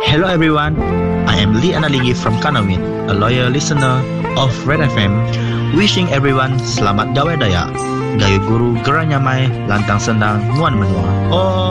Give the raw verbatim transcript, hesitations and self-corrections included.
Hello everyone, I am Lee Analingi from Kanawin, a loyal listener of Red F M, wishing everyone selamat Gawai Daya, gayo guru geranyamai, lantang senang, muan menua. Oh.